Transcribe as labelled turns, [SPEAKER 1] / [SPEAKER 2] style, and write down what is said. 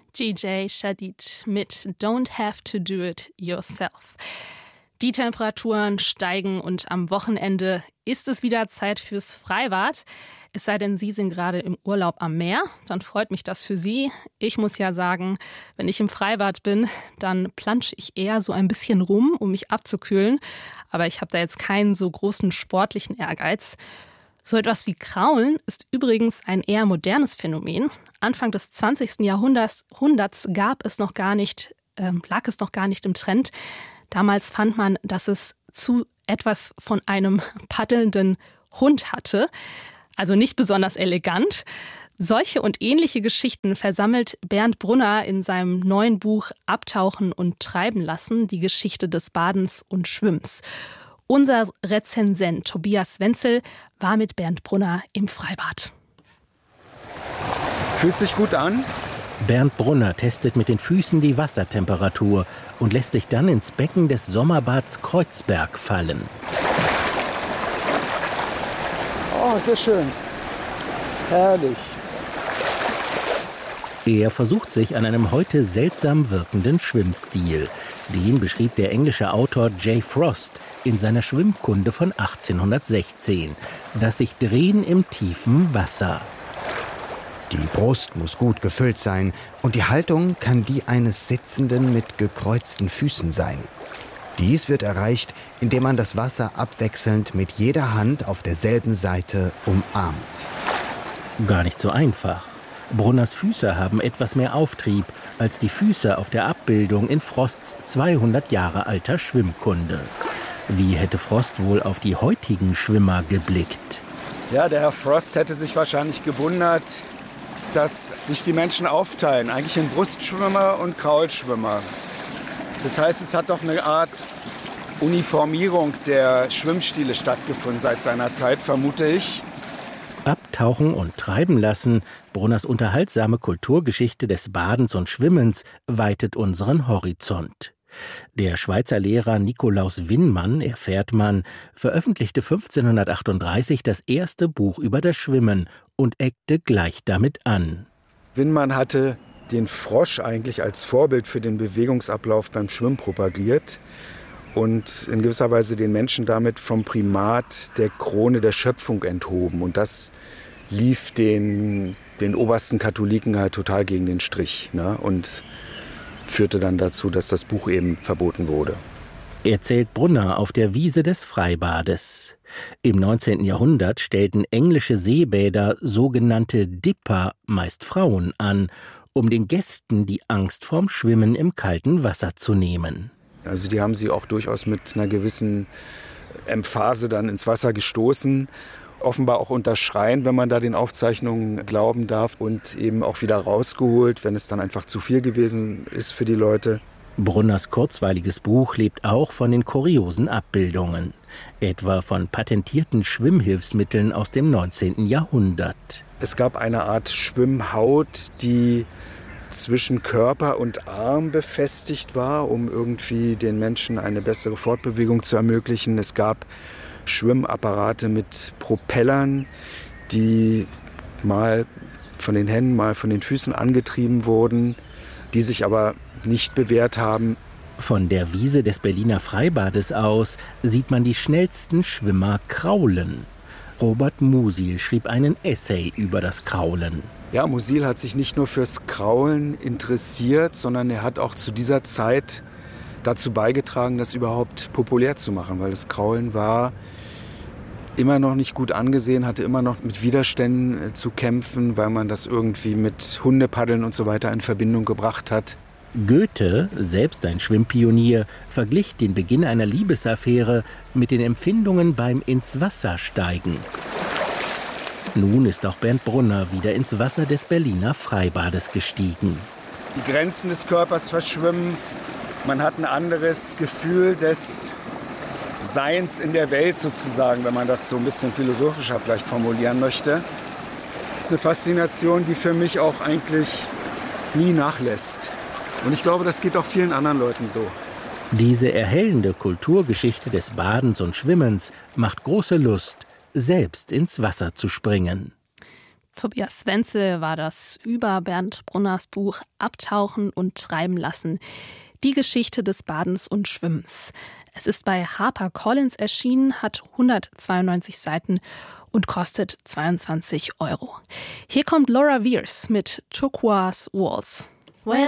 [SPEAKER 1] DJ Shadid mit Don't Have to Do It Yourself. Die Temperaturen steigen und am Wochenende ist es wieder Zeit fürs Freibad. Es sei denn, Sie sind gerade im Urlaub am Meer, dann freut mich das für Sie. Ich muss ja sagen, wenn ich im Freibad bin, dann plansche ich eher so ein bisschen rum, um mich abzukühlen. Aber ich habe da jetzt keinen so großen sportlichen Ehrgeiz. So etwas wie Kraulen ist übrigens ein eher modernes Phänomen. Anfang des 20. Jahrhunderts lag es noch gar nicht im Trend. Damals fand man, dass es zu etwas von einem paddelnden Hund hatte. Also nicht besonders elegant. Solche und ähnliche Geschichten versammelt Bernd Brunner in seinem neuen Buch Abtauchen und Treiben lassen, die Geschichte des Badens und Schwimmens. Unser Rezensent Tobias Wenzel war mit Bernd Brunner im Freibad.
[SPEAKER 2] Fühlt sich gut an?
[SPEAKER 3] Bernd Brunner testet mit den Füßen die Wassertemperatur und lässt sich dann ins Becken des Sommerbads Kreuzberg fallen.
[SPEAKER 2] Oh, sehr schön. Herrlich.
[SPEAKER 3] Er versucht sich an einem heute seltsam wirkenden Schwimmstil. Den beschrieb der englische Autor J. Frost in seiner Schwimmkunde von 1816. Das sich Drehen im tiefen Wasser.
[SPEAKER 4] Die Brust muss gut gefüllt sein und die Haltung kann die eines Sitzenden mit gekreuzten Füßen sein. Dies wird erreicht, indem man das Wasser abwechselnd mit jeder Hand auf derselben Seite umarmt.
[SPEAKER 3] Gar nicht so einfach. Brunners Füße haben etwas mehr Auftrieb als die Füße auf der Abbildung in Frosts 200 Jahre alter Schwimmkunde. Wie hätte Frost wohl auf die heutigen Schwimmer geblickt?
[SPEAKER 2] Ja, der Herr Frost hätte sich wahrscheinlich gewundert, dass sich die Menschen aufteilen, eigentlich in Brustschwimmer und Kraulschwimmer. Das heißt, es hat doch eine Art Uniformierung der Schwimmstile stattgefunden seit seiner Zeit, vermute ich.
[SPEAKER 3] Abtauchen und treiben lassen, Brunners unterhaltsame Kulturgeschichte des Badens und Schwimmens weitet unseren Horizont. Der Schweizer Lehrer Nikolaus Winnmann, erfährt man, veröffentlichte 1538 das erste Buch über das Schwimmen und eckte gleich damit an.
[SPEAKER 2] Winnmann hatte den Frosch eigentlich als Vorbild für den Bewegungsablauf beim Schwimmen propagiert und in gewisser Weise den Menschen damit vom Primat der Krone der Schöpfung enthoben. Und das lief den obersten Katholiken halt total gegen den Strich, ne? Und führte dann dazu, dass das Buch eben verboten wurde.
[SPEAKER 3] Erzählt Brunner auf der Wiese des Freibades. Im 19. Jahrhundert stellten englische Seebäder sogenannte Dipper, meist Frauen, an, um den Gästen die Angst vorm Schwimmen im kalten Wasser zu nehmen.
[SPEAKER 2] Also die haben sie auch durchaus mit einer gewissen Emphase dann ins Wasser gestoßen. Offenbar auch unter Schreien, wenn man da den Aufzeichnungen glauben darf, und eben auch wieder rausgeholt, wenn es dann einfach zu viel gewesen ist für die Leute.
[SPEAKER 3] Brunners kurzweiliges Buch lebt auch von den kuriosen Abbildungen, etwa von patentierten Schwimmhilfsmitteln aus dem 19. Jahrhundert.
[SPEAKER 2] Es gab eine Art Schwimmhaut, die zwischen Körper und Arm befestigt war, um irgendwie den Menschen eine bessere Fortbewegung zu ermöglichen. Es gab Schwimmapparate mit Propellern, die mal von den Händen, mal von den Füßen angetrieben wurden, die sich aber nicht bewährt haben.
[SPEAKER 3] Von der Wiese des Berliner Freibades aus sieht man die schnellsten Schwimmer kraulen. Robert Musil schrieb einen Essay über das Kraulen.
[SPEAKER 2] Ja, Musil hat sich nicht nur fürs Kraulen interessiert, sondern er hat auch zu dieser Zeit dazu beigetragen, das überhaupt populär zu machen, weil das Kraulen war immer noch nicht gut angesehen, hatte immer noch mit Widerständen zu kämpfen, weil man das irgendwie mit Hundepaddeln und so weiter in Verbindung gebracht hat.
[SPEAKER 3] Goethe, selbst ein Schwimmpionier, verglich den Beginn einer Liebesaffäre mit den Empfindungen beim Ins-Wasser-Steigen. Nun ist auch Bernd Brunner wieder ins Wasser des Berliner Freibades gestiegen.
[SPEAKER 2] Die Grenzen des Körpers verschwimmen. Man hat ein anderes Gefühl des Seins in der Welt sozusagen, wenn man das so ein bisschen philosophischer vielleicht formulieren möchte. Das ist eine Faszination, die für mich auch eigentlich nie nachlässt. Und ich glaube, das geht auch vielen anderen Leuten so.
[SPEAKER 3] Diese erhellende Kulturgeschichte des Badens und Schwimmens macht große Lust, selbst ins Wasser zu springen.
[SPEAKER 1] Tobias Wenzel war das über Bernd Brunners Buch Abtauchen und treiben lassen. Die Geschichte des Badens und Schwimmens. Es ist bei HarperCollins erschienen, hat 192 Seiten und kostet 22 €. Hier kommt Laura Weirs mit Turquoise Walls.